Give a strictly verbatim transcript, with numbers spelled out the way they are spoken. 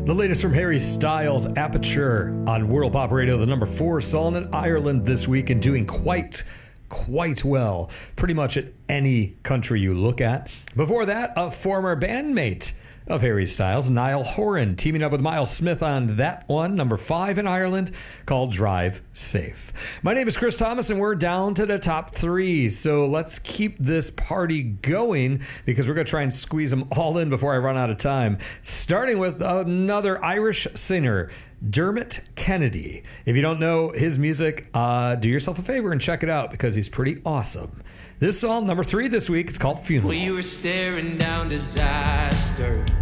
The latest from Harry Styles, Aperture, on World Pop Radio, the number four song in Ireland this week, and doing quite, quite well, pretty much at any country you look at. Before that, a former bandmate of Harry Styles, Niall Horan, teaming up with Miles Smith on that one, number five in Ireland, called Drive Safe. My name is Chris Thomas, and we're down to the top three, so let's keep this party going, because we're going to try and squeeze them all in before I run out of time, starting with another Irish singer, Dermot Kennedy. If you don't know his music, uh, do yourself a favor and check it out, because he's pretty awesome. This song, number three this week, it's called Funeral. We were staring down disaster.